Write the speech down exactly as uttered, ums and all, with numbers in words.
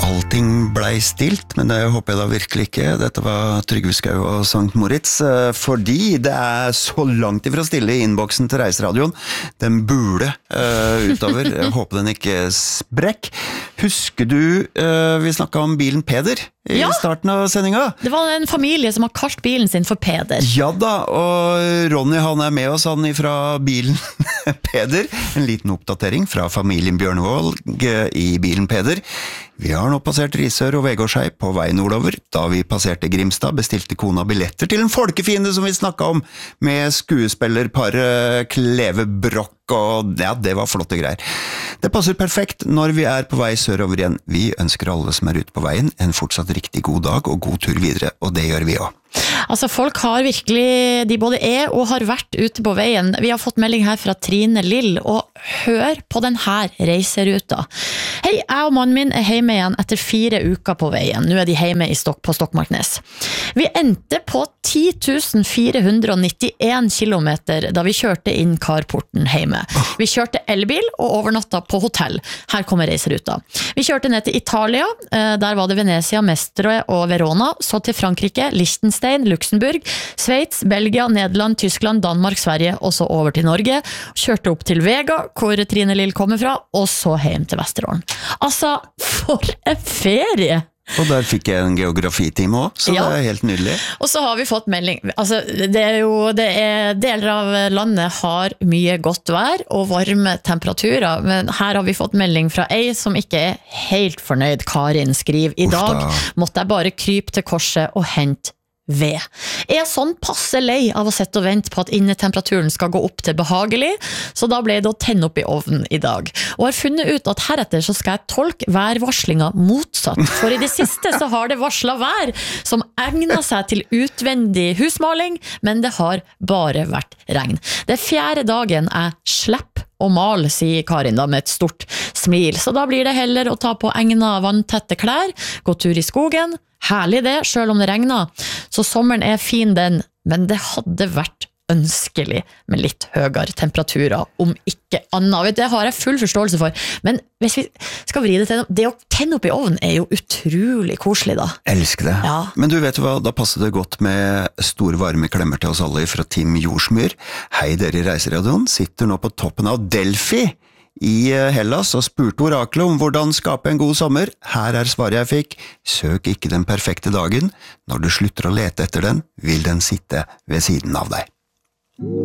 allting blei stilt, men det håper jeg da virkelig ikke. Dette var Trygve Skau og Sankt Moritz, fordi det er så langt ifra stille i innboksen til Reiseradioen. Den burde uh, utover. Jeg håper den ikke sprekk. Husker du, uh, vi snakket om bilen Peder i ja, starten av sendinga? Det var en familie som har kalt bilen sin for Peder. Ja da, og Ronny han er med oss, han ifra bilen Peder. En liten oppdatering fra familien Bjørnvold i bilen Peder. Vi har nå passert Risør og Vegårshei på vei nordover. Da vi passerte Grimstad, bestilte kona billetter til en folkefiende som vi snakket om, med skuespillerparet Kleve Brokk, og ja, det var flotte greier. Det passer perfekt når vi er på vei sørover igjen. Vi ønsker alle som er ute på veien en fortsatt riktig god dag og god tur videre, og det gjør vi også. Altså folk har virkelig, de både er og har vært ute på veien. Vi har fått melding her fra Trine Lill, og hør på den her reiseruta. Hei, jeg og mannen min er hjemme igjen etter fire uker på veien. Nå er de hjemme i Stokk på Stokmarknes. Vi endte på ti tusen fire hundre nittien kilometer da vi kjørte inn carporten hjemme. Vi kjørte elbil og overnatta på hotell. Her kommer reiseruta. Vi kjørte ned til Italia, der var det Venezia, Mestre og Verona, så til Frankrike, Liechtenstein, Luxemburg, Sveits, Belgia, Nederland, Tyskland, Danmark, Sverige, og så over til Norge. Kjørte opp til Vega, hvor Trine Lill kommer fra, og så hjem til Vesterålen. Altså, for en ferie! Og der fikk jeg en geografitime også, så ja, det er helt nydelig. Og så har vi fått melding. Altså, det er jo, det er, deler av landet har mye godt vær og varme temperaturer, men her har vi fått melding fra ei som ikke er helt fornøyd. Karin skriver, i dag måtte jeg bare krype til korset og hente ved. Jeg er sånn passe lei av å sette og vente på at innetemperaturen skal gå opp til behagelig, så da ble det å tenne opp i ovnen i dag. Og har funnet ut at heretter så skal jeg tolke værvarslinga motsatt, for i det siste så har det varslet vær som egner seg til utvendig husmaling, men det har bare vært regn. Det er fjerde dagen jeg slipper å male, sier Karin da med et stort smil, så da blir det heller å ta på egna vanntette klær, gå tur i skogen. Herlig det, selv om det regner. Så sommeren er fin den, men det hadde vært ønskelig med litt høyere temperaturer, om ikke annet. Det har jeg full forståelse for. Men hvis vi skal vri det til, det å tenne opp i ovnen er jo utrolig koselig da. Elsker det. Ja. Men du vet hva, da passer det godt med store varme klemmer til oss alle fra Tim Jordsmyr. Hei dere i Reiseradioen, sitter nå på toppen av Delphi i Hellas og spurte oraklet om hvordan skape en god sommer. Her er svaret jeg fikk. Søk ikke den perfekte dagen. Når du slutter å lete etter den, vil den sitte ved siden av deg.